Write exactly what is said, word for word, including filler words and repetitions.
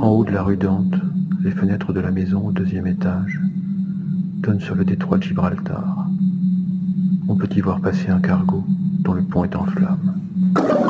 En haut de la rue Dante, les fenêtres de la maison au deuxième étage donnent sur le détroit de Gibraltar. On peut y voir passer un cargo dont le pont est en flammes.